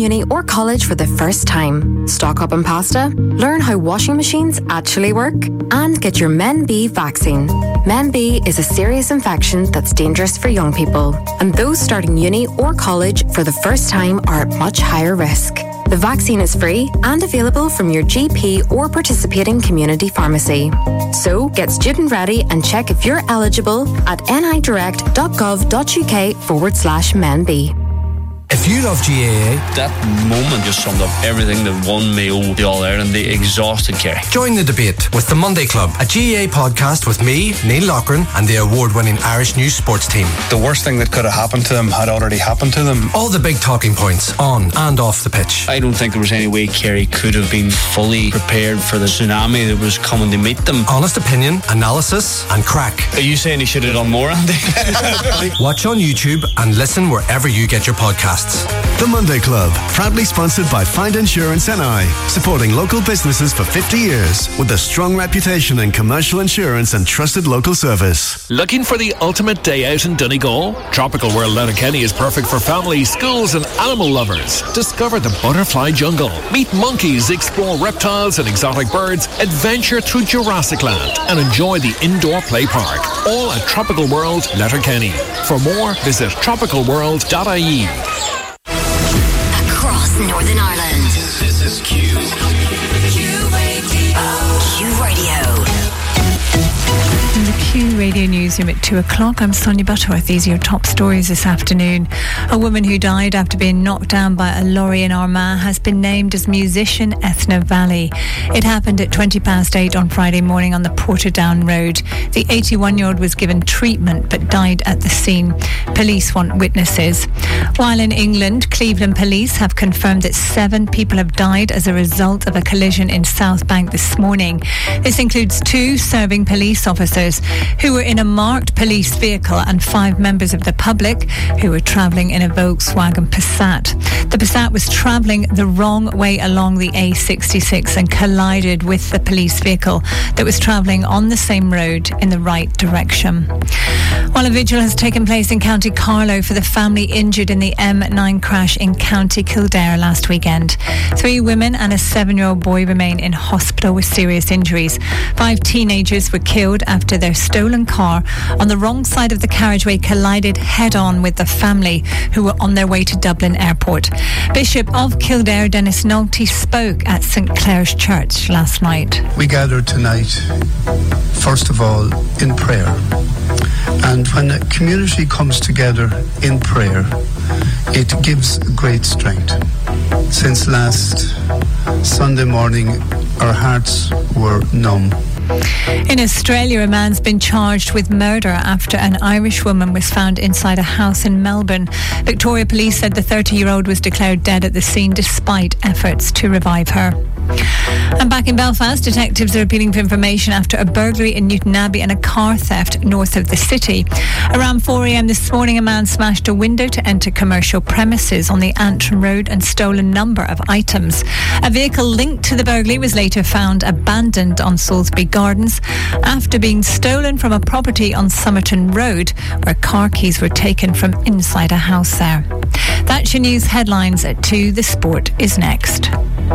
uni or college for the first time? Stock up on pasta? Learn how washing machines actually work? And get your MenB vaccine. MenB is a serious infection that's dangerous for young people, and those starting uni or college for the first time are at much higher risk. The vaccine is free and available from your GP or participating community pharmacy. So get student ready and check if you're eligible at nidirect.gov.uk/MenB. If you love GAA, that moment just summed up everything that won me over the All-Ireland, the exhausted Kerry. Join the debate with The Monday Club, a GAA podcast with me, Neil Loughran, and the award-winning Irish News sports team. The worst thing that could have happened to them had already happened to them. All the big talking points on and off the pitch. I don't think there was any way Kerry could have been fully prepared for the tsunami that was coming to meet them. Honest opinion, analysis and crack. Are you saying he should have done more, Andy? Watch on YouTube and listen wherever you get your podcasts. The Monday Club, proudly sponsored by Find Insurance NI, supporting local businesses for 50 years with a strong reputation in commercial insurance and trusted local service. Looking for the ultimate day out in Donegal? Tropical World Letterkenny is perfect for families, schools and animal lovers. Discover the butterfly jungle, meet monkeys, explore reptiles and exotic birds, adventure through Jurassic Land and enjoy the indoor play park. All at Tropical World Letterkenny. For more, visit tropicalworld.ie. Across Northern Ireland. This is Q. Q Radio. In the Q Radio Newsroom at 2 o'clock, I'm Sonia Butterworth. These are your top stories this afternoon. A woman who died after being knocked down by a lorry in Armagh has been named as musician Ethna Valley. It happened at 8:20 on Friday morning on the Portadown Road. The 81-year-old was given treatment but died at the scene. Police want witnesses. While in England, Cleveland police have confirmed that 7 people have died as a result of a collision in South Bank this morning. This includes 2 serving police officers who were in a marked police vehicle and 5 members of the public who were travelling in a Volkswagen Passat. The Passat was travelling the wrong way along the A66 and collided with the police vehicle that was travelling on the same road in the right direction. While a vigil has taken place in County Carlow for the family injured in the M9 crash in County Kildare last weekend. 3 women and a 7-year-old boy remain in hospital with serious injuries. 5 teenagers were killed after their stolen car on the wrong side of the carriageway collided head-on with the family who were on their way to Dublin Airport. Bishop of Kildare, Dennis Nolte, spoke at St Clair's Church last night. We gather tonight, first of all, in prayer. And when a community comes together in prayer, it gives great strength. Since last Sunday morning, our hearts were numb. In Australia, a man's been charged with murder after an Irish woman was found inside a house in Melbourne. Victoria Police said the 30-year-old was declared dead at the scene despite efforts to revive her. And back in Belfast, detectives are appealing for information after a burglary in Newton Abbey and a car theft north of the city. Around 4 a.m. this morning, a man smashed a window to enter commercial premises on the Antrim Road and stole a number of items. A vehicle linked to the burglary was later found abandoned on Salisbury Gardens after being stolen from a property on Somerton Road, where car keys were taken from inside a house there. That's your news headlines at 2. The sport is next.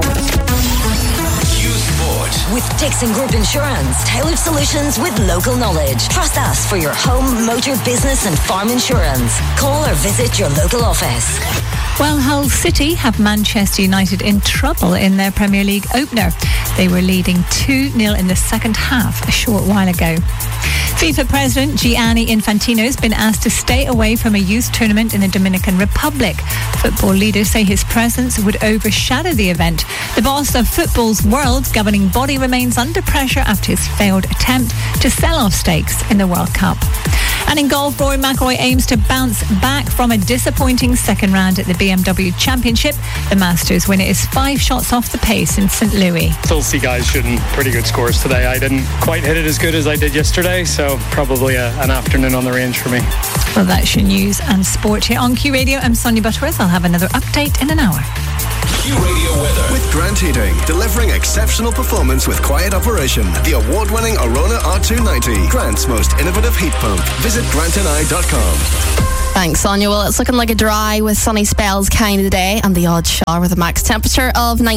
With Dixon Group Insurance, tailored solutions with local knowledge. Trust us for your home, motor, business and farm insurance. Call or visit your local office. Well, Hull City have Manchester United in trouble in their Premier League opener. They were leading 2-0 in the second half a short while ago. FIFA President Gianni Infantino has been asked to stay away from a youth tournament in the Dominican Republic. Football leaders say his presence would overshadow the event. The boss of football's world governing body remains under pressure after his failed attempt to sell off stakes in the World Cup. And in golf, Rory McIlroy aims to bounce back from a disappointing second round at the BMW Championship. The Masters winner is 5 shots off the pace in St. Louis. Still see guys shooting pretty good scores today. I didn't quite hit it as good as I did yesterday, so probably an afternoon on the range for me. Well, that's your news and sport here on Q Radio. I'm Sonia Butterworth. I'll have another update in an hour. Q Radio weather with Grant Heating, delivering exceptional performance with quiet operation. The award-winning Arona R290, Grant's most innovative heat pump. Visit grantandI.com. Thanks, Sonia. Well, it's looking like a dry with sunny spells kind of day and the odd shower with a max temperature of 9.